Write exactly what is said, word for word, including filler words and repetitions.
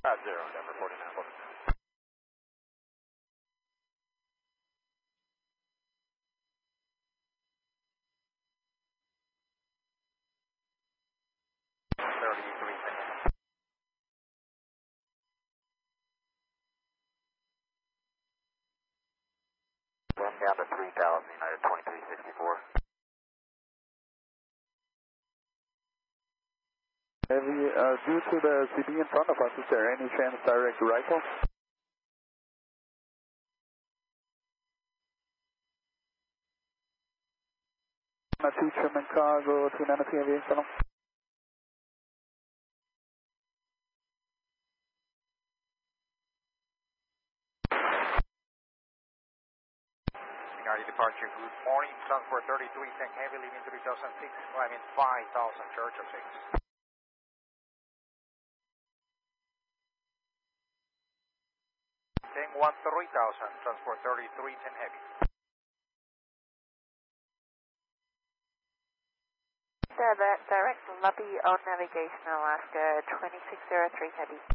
Five zero, Denver forty-nine, forty-nine. thirty-three, ten. One down to three thousand, United twenty-three sixty-four. Heavy, uh, due to the C B in front of us, is there any chance direct rifle? two Truman Cargo, two ninety aviation channel. United departure, good morning. Transport thirty-three ten Heavy, leaving three thousand six, climbing five thousand, church of six. ten one three thousand, transport thirty-three ten Heavy. Direct lobby on navigation, Alaska twenty-six oh three Heavy.